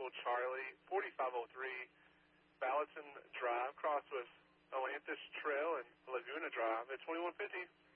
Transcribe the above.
Charlie, 4503 Ballatin Drive, cross with Atlantis Trail and Laguna Drive at 2150.